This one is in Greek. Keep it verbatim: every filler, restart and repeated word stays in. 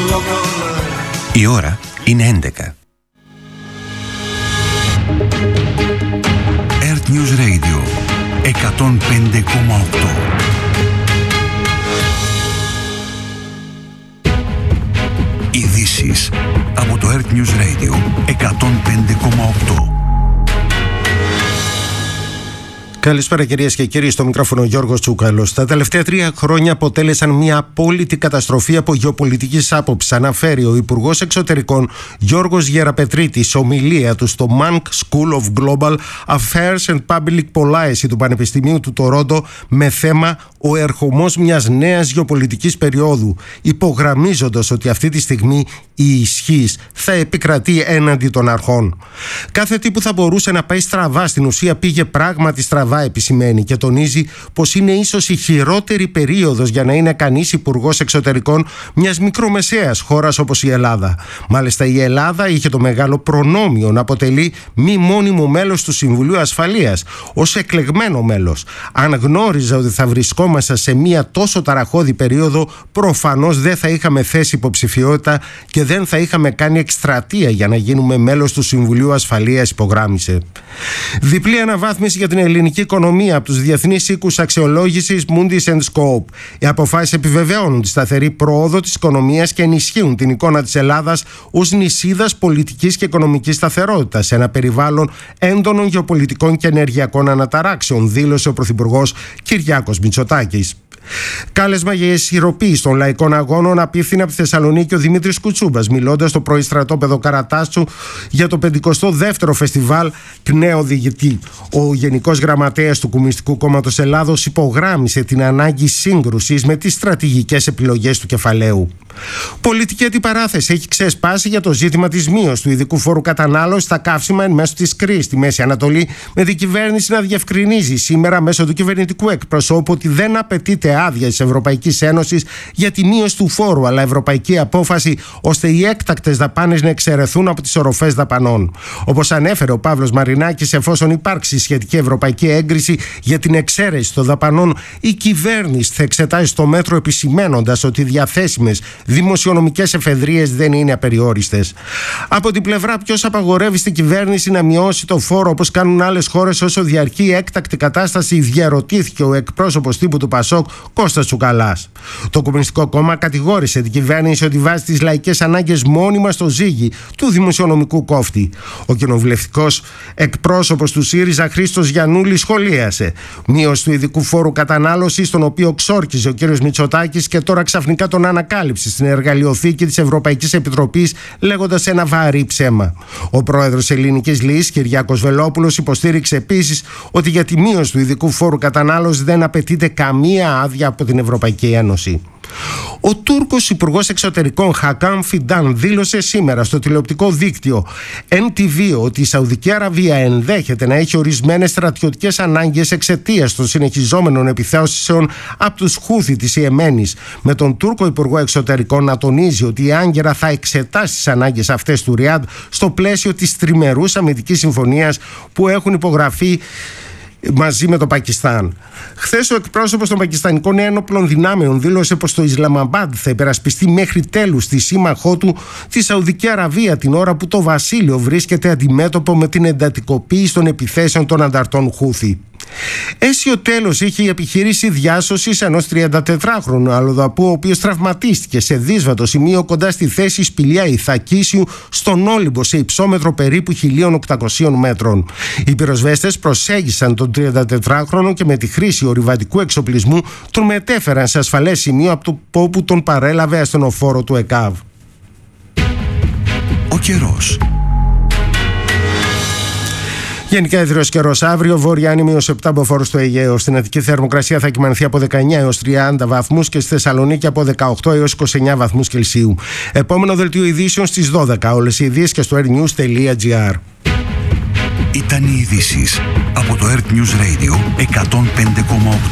Η ώρα είναι έντεκα. Earth News Radio εκατόν πέντε κόμμα οκτώ. Ειδήσεις από το Earth News Radio εκατόν πέντε κόμμα οκτώ. Καλησπέρα κυρίες και κύριοι, στο μικρόφωνο Γιώργος Τσούκαλος. Τα τελευταία τρία χρόνια αποτέλεσαν μια απόλυτη καταστροφή από γεωπολιτικής άποψης, αναφέρει ο Υπουργός Εξωτερικών Γιώργος Γεραπετρίτης σε ομιλία του στο Munk School of Global Affairs and Public Policy του Πανεπιστημίου του Τορόντο με θέμα «Ο ερχομός μιας νέας γεωπολιτικής περίοδου», υπογραμμίζοντας ότι αυτή τη στιγμή η ισχύς θα επικρατεί έναντι των αρχών. Κάθε τι που θα μπορούσε να πάει στραβά στην ουσία πήγε πράγματι στραβά, επισημαίνει, και τονίζει πως είναι ίσως η χειρότερη περίοδος για να είναι κανείς υπουργός εξωτερικών μιας μικρομεσαίας χώρας όπως η Ελλάδα. Μάλιστα η Ελλάδα είχε το μεγάλο προνόμιο να αποτελεί μη μόνιμο μέλος του Συμβουλίου Ασφαλείας, ως εκλεγμένο μέλος. Αν γνώριζα ότι θα βρισκόμαστε σε μια τόσο ταραχώδη περίοδο, προφανώς δεν θα είχαμε θέσει υποψηφιότητα και δεν θα είχαμε κάνει εκστρατεία για να γίνουμε μέλος του Συμβουλίου Ασφαλείας, υπογράμμισε. Διπλή αναβάθμιση για την ελληνική οικονομία από τους διεθνείς οίκους αξιολόγησης Moody's and Scope. Οι αποφάσεις επιβεβαιώνουν τη σταθερή πρόοδο της οικονομίας και ενισχύουν την εικόνα της Ελλάδας ως νησίδας πολιτικής και οικονομικής σταθερότητας σε ένα περιβάλλον έντονων γεωπολιτικών και ενεργειακών αναταράξεων, δήλωσε ο Πρωθυπουργός Κυριάκος Μητσοτάκης. Κάλεσμα για ισχυροποίηση των λαϊκών αγώνων απίφθινε από τη Θεσσαλονίκη ο Δημήτρης Κουτσούμπας, μιλώντας στο πρώην στρατόπεδο Καρατάσου για το πενηκοστό δεύτερο φεστιβάλ Κνέο Διηγητή. Ο Γενικός Γραμματέας του Κομμουνιστικού Κόμματος Ελλάδος υπογράμμισε την ανάγκη σύγκρουσης με τις στρατηγικές επιλογές του κεφαλαίου. Πολιτική αντιπαράθεση έχει ξεσπάσει για το ζήτημα της μείωσης του ειδικού φόρου κατανάλωσης στα καύσιμα εν μέσω της κρίσης στη Μέση Ανατολή, με την κυβέρνηση να διευκρινίζει σήμερα μέσω του κυβερνητικού εκπροσώπου ότι δεν απαιτείται άδεια της Ευρωπαϊκής Ένωσης για τη μείωση του φόρου, αλλά ευρωπαϊκή απόφαση ώστε οι έκτακτες δαπάνες να εξαιρεθούν από τις οροφές δαπανών. Όπως ανέφερε ο Παύλος Μαρινάκης, εφόσον υπάρξει σχετική ευρωπαϊκή έγκριση για την εξαίρεση των δαπανών, η κυβέρνηση θα εξετάσει το μέτρο, επισημένοντας ότι οι διαθέσιμες δημοσιονομικές εφεδρείες δεν είναι απεριόριστες. Από την πλευρά, ποιος απαγορεύει στην κυβέρνηση να μειώσει το φόρο όπως κάνουν άλλες χώρες όσο διαρκεί η έκτακτη κατάσταση, διαρωτήθηκε ο εκπρόσωπος τύπου του Πασόκ Κώστας Τσουκαλάς. Το Κομμουνιστικό Κόμμα κατηγόρησε την κυβέρνηση ότι βάζει τις λαϊκές ανάγκες μόνιμα στο ζύγι του δημοσιονομικού κόφτη. Ο κοινοβουλευτικός εκπρόσωπος του ΣΥΡΙΖΑ Χρήστος Γιαννούλης σχολίασε μείωση του ειδικού φόρου κατανάλωσης, τον οποίο ξόρκιζε ο κ. Μητσοτάκης και τώρα ξαφνικά τον ανακάλυψε στην εργαλειοθήκη της Ευρωπαϊκής Επιτροπής, λέγοντας ένα βαρύ ψέμα. Ο πρόεδρος Ελληνικής Λύσης Κυριάκος Βελόπουλος υποστήριξε επίσης ότι για τη μείωση του ειδικού φόρου κατανάλωσης δεν απαιτείται καμία άδεια από την Ευρωπαϊκή Ένωση. Ο Τούρκος Υπουργός Εξωτερικών Χακάν Φιντάν δήλωσε σήμερα στο τηλεοπτικό δίκτυο εν τι βι ότι η Σαουδική Αραβία ενδέχεται να έχει ορισμένες στρατιωτικές ανάγκες εξαιτίας των συνεχιζόμενων επιθέσεων από τους Χούθι της Ιεμένης, με τον Τούρκο Υπουργό Εξωτερικών να τονίζει ότι η Άγκυρα θα εξετάσει τις ανάγκες αυτές του Ριάντ στο πλαίσιο της τριμερούς αμυντικής συμφωνίας που έχουν υπογραφεί μαζί με το Πακιστάν. Χθες ο εκπρόσωπος των πακιστανικών ένοπλων δυνάμεων δήλωσε πως το Ισλαμαμπάντ θα υπερασπιστεί μέχρι τέλους τη σύμμαχό του τη Σαουδική Αραβία, την ώρα που το βασίλειο βρίσκεται αντιμέτωπο με την εντατικοποίηση των επιθέσεων των ανταρτών Χούθι. Έσιο τέλος είχε η επιχείρηση διάσωσης ενός τριαντατετράχρονου αλλοδαπού, ο οποίος τραυματίστηκε σε δύσβατο σημείο κοντά στη θέση σπηλιά Ιθακίσιου στον Όλυμπο, σε υψόμετρο περίπου χίλια οκτακόσια μέτρων. Οι πυροσβέστες προσέγγισαν τον τριαντατετράχρονο και με τη χρήση ορειβατικού εξοπλισμού τον μετέφεραν σε ασφαλές σημείο από το όπου τον παρέλαβε ασθενοφόρο του ΕΚΑΒ. Ο καιρός. Γενικά ιδρύος καιρός αύριο, βόρεια άνεμος επτά μποφόρ στο Αιγαίο. Στην Αττική θερμοκρασία θα κυμανθεί από δεκαεννιά έως τριάντα βαθμούς και στη Θεσσαλονίκη από δεκαοκτώ έως είκοσι εννιά βαθμούς Κελσίου. Επόμενο δελτίο ειδήσεων στις δώδεκα. Όλες οι ειδήσεις και στο airnews τελεία gr. Ήταν οι ειδήσεις από το Earth News Radio εκατόν πέντε κόμμα οκτώ.